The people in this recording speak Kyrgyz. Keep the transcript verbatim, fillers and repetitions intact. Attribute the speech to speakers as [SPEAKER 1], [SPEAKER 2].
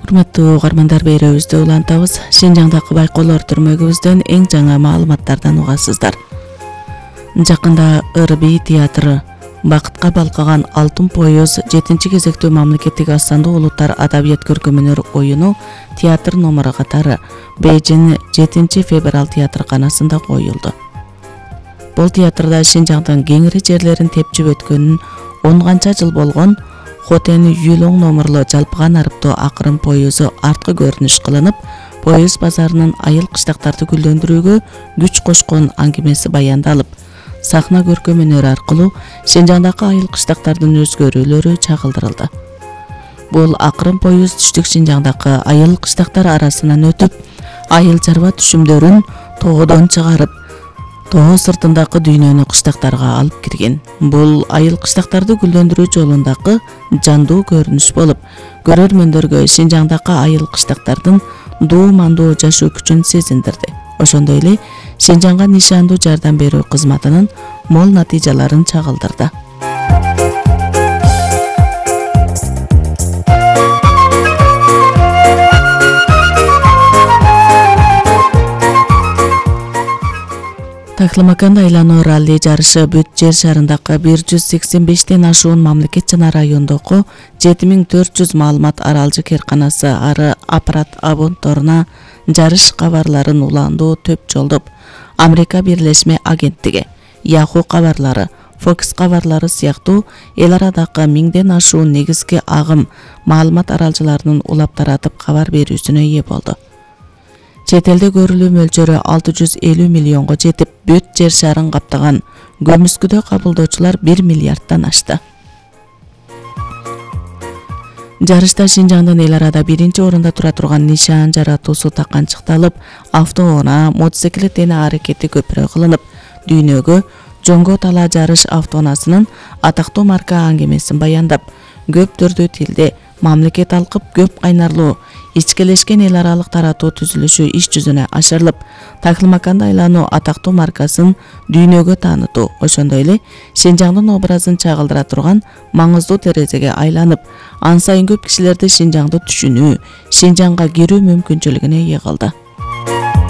[SPEAKER 1] Урматтуу угармандар, берүүбүздү улантабыз. Шинжаңдагы байкоолор түрмөгүбүздөн эң жаңы маалыматтардан угасыздар. Жакында Ырбий театры бакытка балкыган алтын поёз жетинчи кезектүү мамлекеттик Ассандуу улуттар адабият көркөмөнөр оюну театр номуру катары Бейжин жетинчи февраль театрканасында коюлду. Бул театрда Шинжаңдын кеңири жерлерин тепчип өткөнүн он канча жыл болгон Хотен Юлоң номурлуу жалпыган арыптуу акырын поёзу арткы көрүнүш кылынып, поёз базарынын айыл кыштактарды гүлдөндүрүүгө күч кошкон аңгемеси баяндалып, сахна көркөмөнөрү аркылуу Шинжаңдагы айыл кыштактардын өзгөрүүлөрү чагылдырылды. Бул акырын поёз түштүк Шинжаңдагы айыл кыштактар арасынан өтүп, айыл чарба түшүмдөрүн тоодон чыгарып, тоо сыртындагы дүйнөнү кыштактарга алып кирген. Бул айыл кыштактарды гүлдөндүрүү жолундагы жандуу көрүнүш болуп, көрөрмөндөргө Шинжаңдагы айыл кыштактардын дуу-мандуу жашоо күчүн сезиндирди. Ошондой эле Шинжаңга нишандуу жардам берүү кызматынын мол натыйжаларын чагылдырды. Таклымаканда айлануу ралли жарышы бүт жер шарындагы бир жүз сексен бештен ашуун мамлекет жана райондогу жети миң төрт жүз маалымат аралжы керканасы ары аппарат абонторуна жарыш кабарларын уландуу төп жолдоп, Америка Бирлешме агенттиги, Yahoo кабарлары, Fox кабарлары сыяктуу эл арадагы миңден ашуун негизги агым маалымат аралжыларынын улап таратып кабар берүүсүнө ээ болду. Чет элде көрүлүү мөлчөрү алты жүз элүү миллионго жетип, бүт жер шарын каптаган көмүскүдө кабылдоочулар бир миллиардтан ашты. Жарышта Шинжаңдын эл арада биринчи орунда тура турган нишан жаратуусу таканчыкталып, автоунаа, мотоциклет эне аракети көпүрө кылынып, дүйнөгө жоңго талаа жарыш автоунаасынын атактуу марка аңгемесин баяндап, көп түрдүү тилде мамлекет алкып көп кайнарлуу ичкелешкен эл аралык таратуу түзүлүшү иш жүзүнө ашырылып, Таклымаканда айлануу атактуу маркасын дүйнөгө таанытуу, ошондой эле Шинжаңдын образын чагылдыра турган маңыздуу терезеге айланып, ан сайын көп кишилерди Шинжаңды түшүнүү, Шинжаңга кирүү мүмкүнчүлүгүнө ээ кылды.